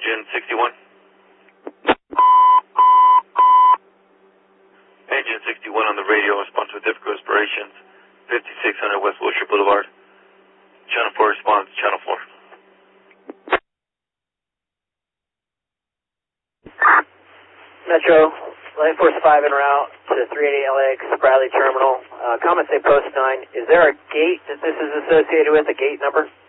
Engine 61. Engine 61 on the radio, response with difficult respirations, 5600 West Wilshire Boulevard. Channel 4 response, Channel 4. Metro, Line Force 5 en route to 388LX, Bradley Terminal. Comments say post 9. Is there a gate that this is associated with, a gate number?